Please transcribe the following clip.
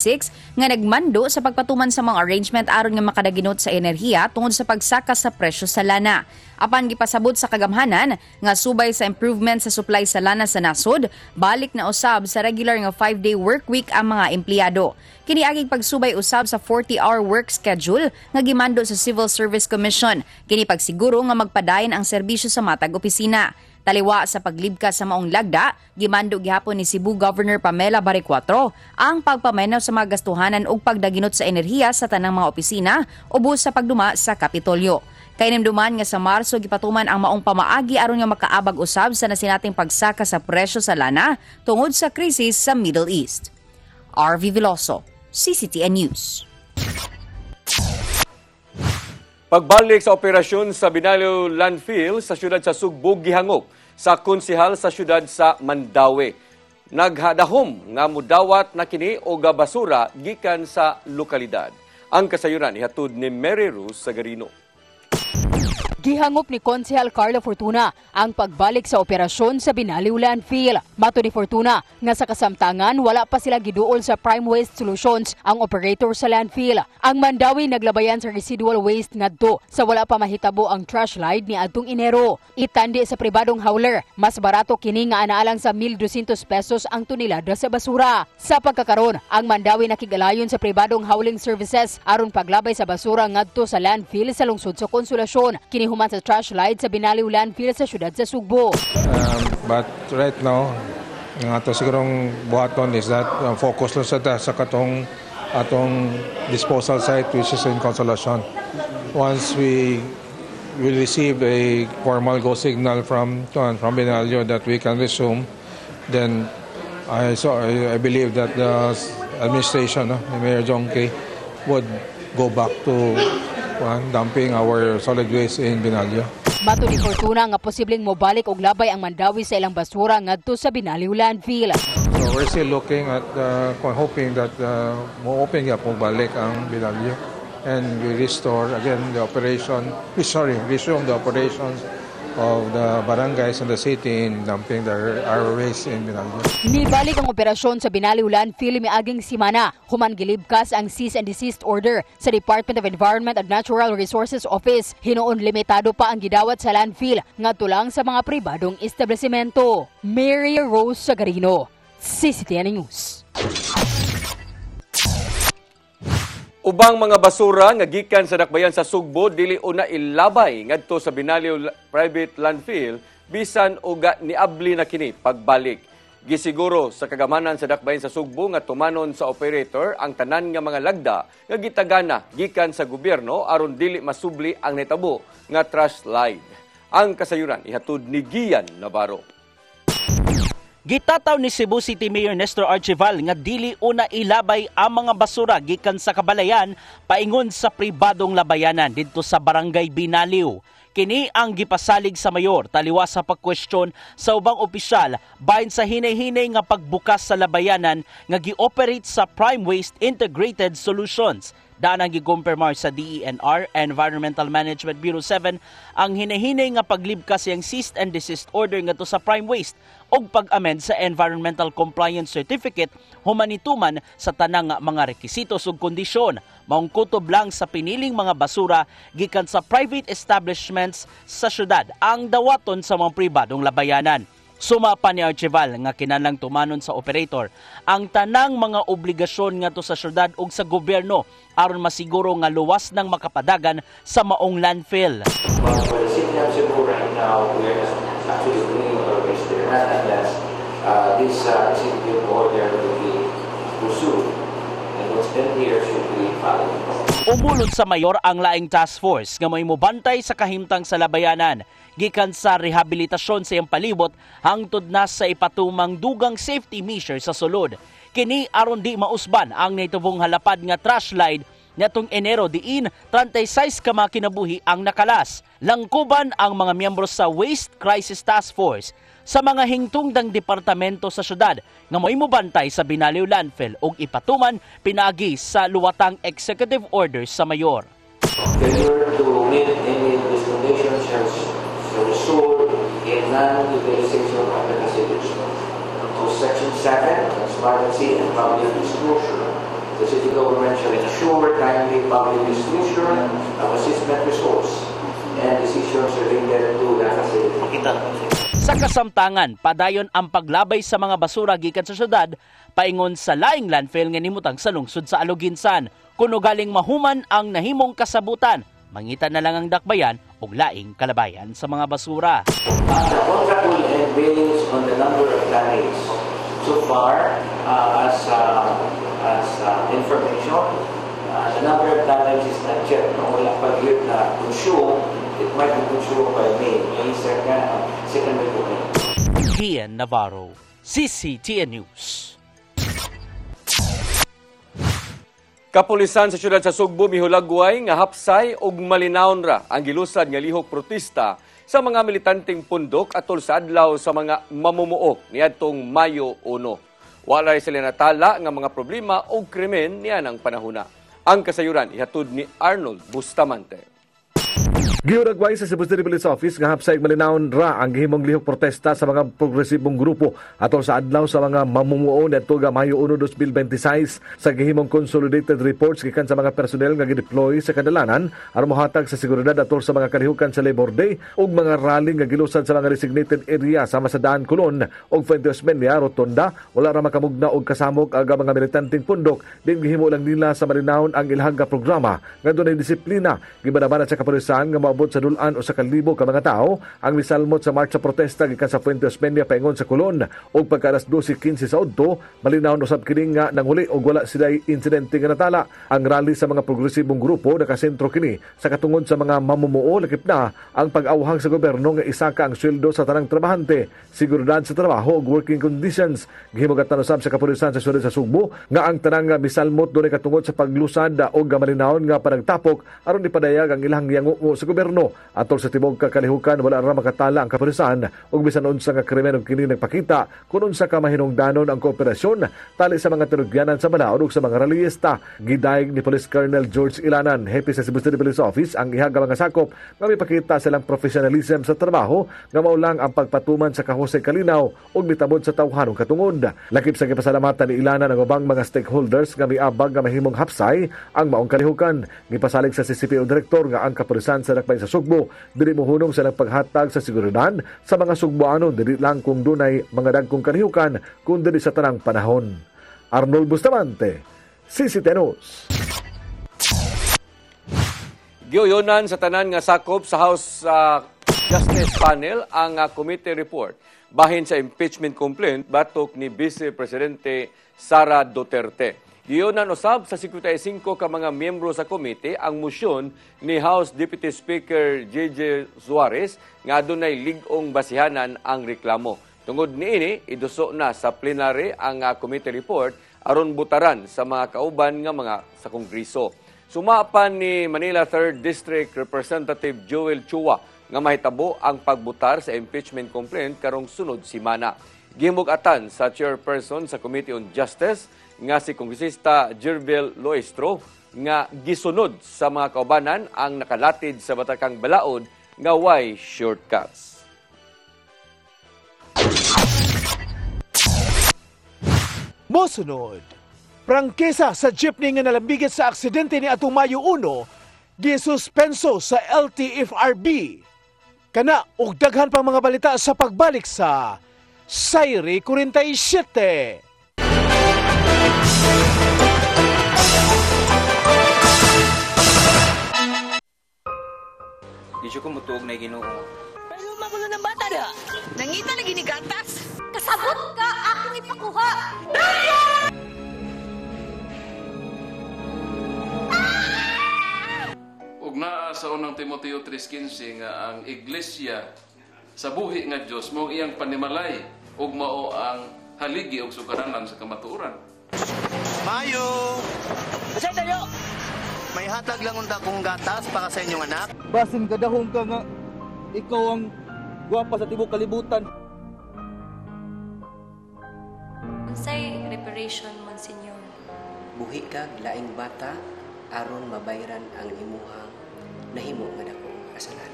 nga nagmando sa pagpatuman sa mga arrangement aron nga makadaginot sa enerhiya tungod sa pagsaka sa presyo sa lana. Apan gipasabot sa kagamhanan nga subay sa improvement sa supply sa lana sa nasod, balik na usab sa regular nga 5-day work week ang mga empleyado. Kini agig pagsubay usab sa 40-hour work schedule nga gimando sa Civil Service Commission. Kini pagsiguro nga magpadayon ang serbisyo sa matag opisina. Taliwa sa paglibkas sa maong lagda, gimando gihapon ni Cebu Governor Pamela Baricuatro ang pagpamenaw sa mga gastuhanan ug pagdaginot sa enerhiya sa tanang mga opisina ubos sa pagduma sa Kapitolyo. Kainimduman nga sa Marso gipatuman ang maong pamaagi aron nga makaabag usab sa nasinating pagsaka sa presyo sa lana tungod sa krisis sa Middle East. RV Veloso, CCTN News. Pagbalik sa operasyon sa Binalio Landfill sa siyudad sa Sugbo gihangop sa konsehal sa siyudad sa Mandaue. Naghadahom nga mudawat na kini og basura gikan sa lokalidad. Ang kasayuran ihatod ni Mary Rose Sagarino. Gihangop ni Konsehal Carla Fortuna ang pagbalik sa operasyon sa Binalio Landfill. Mato ni Fortuna nga sa kasamtangan wala pa sila giduol sa Prime Waste Solutions ang operator sa landfill. Ang Mandaue naglabayan sa residual waste ngadto sa wala pa mahitabo ang trash light ni adtong Enero. Itandi sa pribadong hauler, mas barato kini nga anaalang sa 1,200 pesos ang tonelada sa basura. Sa pagkakaron, ang Mandaue nakigalayon sa pribadong hauling services aron paglabay sa basura ngadto sa landfill sa lungsod sa Konsolasyon. Kini human sa trash light sa Binalio Landfill sa siyudad sa Sugbo. But right now, ang ato sigurong buhaton is that focus lang sa atong disposal site which is in Consolacion. Once we will receive a formal go signal from Binalio that we can resume, then I believe that the administration, Mayor Jongke, would go back to dumping our solid waste in Binalio. Mato ni Fortuna nga posibleng mobalik og labay ang Mandaue sa ilang basura ngadto sa Binalio Landfill. So we're still looking at hoping that mo-open nga po balik ang Binalio and we restore again the operation. Resume the operations of the barangays in the city in dumping our waste in Binalio. Nibalik ang operasyon sa Binalio Landfill miaging simana. Human gilibkas ang cease and desist order sa Department of Environment and Natural Resources Office. Hinuon limitado pa ang gidawat sa landfill ngadto lang sa mga pribadong establishmento. Mary Rose Sagarino, CCTN News. Ubang mga basura nga gikan sa dakbayan sa Sugbo dili una ilabay ngadto sa Binalio Private Landfill bisan uga niabli na kini pagbalik. Gisiguro sa kagamanan sa dakbayan sa Sugbo nga tumanon sa operator ang tanan nga mga lagda nga gitagana gikan sa gobyerno aron dili masubli ang nitabo nga trash light. Ang kasayuran ihatod ni Gian Navarro. Gitataw ni Cebu City Mayor Nestor Archival nga dili una ilabay ang mga basura gikan sa kabalayan paingon sa pribadong labayanan didto sa Barangay Binalio. Kini ang gipasalig sa mayor taliwa sa pagkwestiyon sa ubang opisyal bahin sa hinay-hinay nga pagbukas sa labayanan nga gi-operate sa Prime Waste Integrated Solutions. Daan ang gikumpirmar sa DENR, Environmental Management Bureau 7, ang hinahinay nga paglibkas yang cease and desist order ngadto sa Prime Waste og pag-amend sa Environmental Compliance Certificate humanituman sa tanang mga rekisitos ug kondisyon. Maong kutob lang sa piniling mga basura gikan sa private establishments sa syudad ang dawaton sa mga pribadong labayanan. Suma pa ni Archival nga kinahanglang tumanon sa operator ang tanang mga obligasyon ngadto sa syudad ug sa gobyerno aron masiguro nga luwas nang makapadagan sa maong landfill. Umulod sa mayor ang laing task force nga moibantay sa kahimtang sa labayanan gikan sa rehabilitasyon sa iyang palibot hangtod na sa ipatumang dugang safety measure sa sulod. Kini aron di mausban ang naitubong halapad nga trash light natong Enero diin 36 ka mga kinabuhi ang nakalas. Langkuban ang mga miyembro sa Waste Crisis Task Force sa mga hingtungdang departamento sa syudad nga moibantay sa Binalio Landfill ug ipatuman pinaagi sa luwatang executive order sa mayor. Failure to meet any of these conditions has result in non-utilization of the constitution. To Section 7, transparency and public disclosure ensure timely public disclosure of assessment results and decisions related to the facility. Sa kasamtangan, padayon ang paglabay sa mga basura gikan sa syudad paingon sa laing landfill nga nimutang sa lungsod sa Aluginsan. Kuno galing mahuman ang nahimong kasabutan, mangita na lang ang dakbayan ug laing kalabayan sa mga basura. The contract will end based on the number of tonnage. So far, as information, the number of tonnage is not yet wala pa yun na consume. It might be consumed by May second week of May. Kian Navarro, CCTN News. Kapulisan sa siyudad sa Sugbo mihulagway nga hapsay ug malinawon ra ang gilusad nga lihok protesta sa mga militanteng pundok atol sa adlaw sa mga mamumuok niadtong Mayo 1. Walay sila natala nga mga problema o krimen niya ng panahuna. Ang kasayuran ihatod ni Arnold Bustamante. Giuragway sa Cebu City Police Office nga hapsay malinawon ra ang gihimong lihok protesta sa mga progresibong grupo atol sa adlaw sa mga mamumuo ngadto Mayo 1, 2026 sa gihimong consolidated reports gikan sa mga personnel nga gideploy sa kadalanan aron mohatag sa seguridad atol sa mga kalihukan sa Labor Day ug mga rally nga gilusad sa mga designated area sama sa Daan Colon ug Fuente Osmeña Rotonda. Wala ra makamugna og kasamok ang mga militanteng pundok din gihimo lang nila sa malinawon ang ilahang programa nga dunay disiplina gibanabanat sa kapulisan nga maabot sa dulan o sa kalibo ka mga tao ang misalmot sa marcha protesta gikan sa Fuente Osmeña paingon sa Colon ug pagka alas 12:15 sa udto malinawon usab kini nga nanghuli og wala sila'y insidente nga natala. Ang rally sa mga progresibong grupo nakasentro kini sa katungod sa mga mamumuo lakip na ang pag-awhang sa gobyerno nga isaka ang sweldo sa tanang trabahante, seguridad sa trabaho ug working conditions. Gihimugatan usab sa kapulisan sa siyudad sa Sugbo nga ang tanang misalmot dunay katungod sa paglusad og malinawon nga panagtapok aron ipadayag ang ilang yango sa gobyerno atol sa tibok kakalihukan. Wala ra makatala ang kapulisan ug bisan unsa nga krimen ug kini nagpakita kun unsa ka mahinungdanon ang kooperasyon tali sa mga tinugyanan sa balaod ug sa mga rallyista. Gidayeg ni Police Colonel George Ilanan, hepe sa Cebu City Police Office, ang ihaga mga sakop nga mipakita silang professionalism sa trabaho nga maulang ang pagpatuman sa kahusay kalinaw ug mitabod sa tawhanong katungod. Lakip sa gipasalamatan ni Ilanan ang ubang mga stakeholders nga miabag nga mahimong hapsay ang maong kalihukan. Gipasalig sa CCPO Director nga ang kapulisan sa sa Sugbo dili mohunong sa paghatag sa seguridad sa mga Sugboano dili lang kung dunay mga dagkong kalihukan kundi sa tanang panahon. Arnold Bustamante, CCTN News. Giuyonan sa tanan nga sakop sa House Justice Panel ang committee report bahin sa impeachment complaint batok ni Vice Presidente Sara Duterte. Giyonan usab sa 55 ka mga miyembro sa komite ang motion ni House Deputy Speaker J.J. Suarez nga adunay lig-ong basihanan ang reklamo. Tungod niini, iduso na sa plenary ang committee report aron butaran sa mga kauban nga mga sa Kongreso. Sumapan ni Manila 3rd District Representative Joel Chua nga mahitabo ang pagbutar sa impeachment complaint karong sunod simana. Gihimug-atan sa chairperson sa Committee on Justice nga si Kongresista Jervel Loestro nga gisunod sa mga kaubanan ang nakalatid sa batakang balaod nga way shortcuts. Mosunod, prangkesa sa jeepney nga nalambigat sa aksidente ni atong Mayo 1 gisuspenso sa LTFRB. Kana og daghan pang mga balita sa pagbalik sa Sayri 47. Di siya kumutuog na Ginoo. Pero magulo ng bata na. Nangita na ginigatas. Kasabot ka, akong ipakuha. Ug naa sa unang Timoteo 3:15 nga ang iglesia sa buhi nga Dios mao iyang panimalay ug mao ang haligi ug sukaranan sa kamatuoran. Mayo! Masay tayo! May hatag lang unta kong gatas para sa inyong anak. Basin kadahong ka nga ikaw ang gwapa sa tibok kalibutan. Unsay reparation, Monsignor? Buhi kag laing bata aron mabayran ang imuhang nahimo nga dako kasalanan.